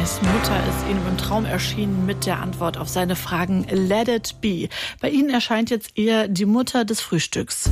Stefanys Mutter ist ihm im Traum erschienen mit der Antwort auf seine Fragen Let it be. Bei Ihnen erscheint jetzt eher die Mutter des Frühstücks.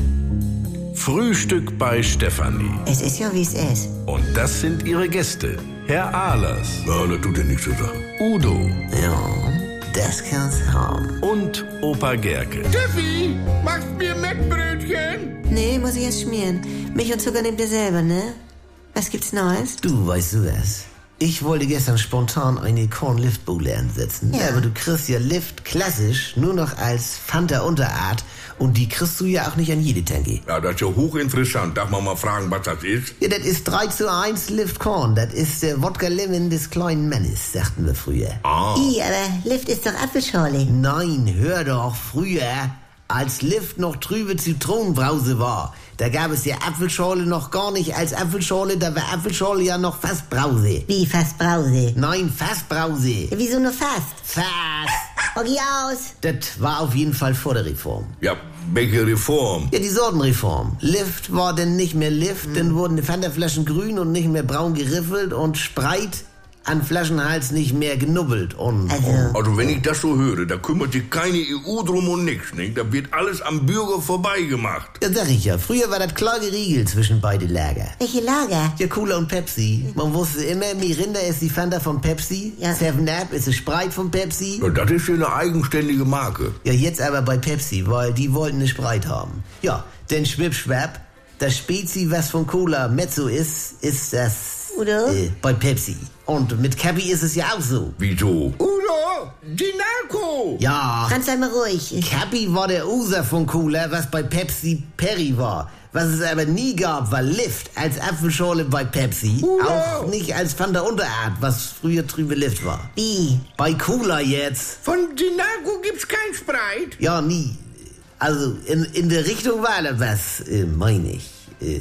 Frühstück bei Stefanie. Es ist ja, wie es ist. Und das sind ihre Gäste. Herr Ahlers. Ja, das tut ja nichts zu sagen. Udo. Ja, das kann's haben. Und Opa Gerke. Steffi, machst mir Mettbrötchen? Nee, muss ich erst schmieren. Milch und Zucker nehmt ihr selber, ne? Was gibt's Neues? Du, weißt du was? Ich wollte gestern spontan eine Korn-Lift-Bowle ansetzen. Ja. Aber du kriegst ja Lift klassisch nur noch als Fanta-Unterart. Und die kriegst du ja auch nicht an jede Tanke. Ja, das ist ja hochinteressant. Darf man mal fragen, was das ist? Ja, das ist 3:1 Lift Korn. Das ist der Wodka Lemon des kleinen Mannes, sagten wir früher. I, aber Lift ist doch Apfelschorle. Nein, hör doch, früher, als Lift noch trübe Zitronenbrause war, da gab es ja Apfelschorle noch gar nicht als Apfelschorle, da war Apfelschorle ja noch fast Brause. Wie, fast Brause? Nein, fast Brause. Wieso nur fast? Fast. Okay, aus. Das war auf jeden Fall vor der Reform. Ja, welche Reform? Ja, die Sortenreform. Lift war denn nicht mehr Lift, dann wurden die Fanta-Flaschen grün und nicht mehr braun geriffelt und Spreit an Flaschenhals nicht mehr genubbelt und... Also wenn ich das so höre, da kümmert sich keine EU drum und nix, nicht? Da wird alles am Bürger vorbeigemacht. Ja, sag ich ja. Früher war das klar geriegelt zwischen beide Lager. Welche Lager? Ja, Cola und Pepsi. Man wusste immer, Mirinda ist die Fanta von Pepsi, Ja. 7-Up ist die Sprite von Pepsi. Ja, das ist ja eine eigenständige Marke. Ja, jetzt aber bei Pepsi, weil die wollten eine Sprite haben. Ja, denn schwipp-schwapp, das Spezi, was von Cola Mezzo ist das Udo? Bei Pepsi. Und mit Cappy ist es ja auch so. Wieso? Udo, die Narko! Ja, Franz, sei mal ruhig. Cappy war der User von Cola, was bei Pepsi Perry war. Was es aber nie gab, war Lift als Apfelschorle bei Pepsi. Auch nicht als Fanta Unterart, was früher trübe Lift war. Wie? Bei Cola jetzt. Von die Narko gibt's kein Sprite. Ja, nie. Also, in der Richtung war da was, meine ich.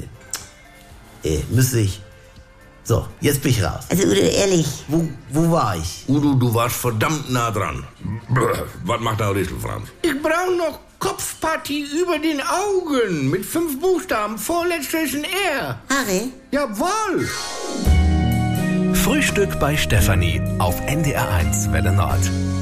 Müsste ich. So, jetzt bin ich raus. Also, Udo, ehrlich. Wo war ich? Udo, du warst verdammt nah dran. Was macht der Rissel, Franz? Ich brauche noch Kopfpartie über den Augen mit 5 Buchstaben. Vorletzter ist ein R. Harry? Jawohl. Frühstück bei Stefanie auf NDR1 Welle Nord.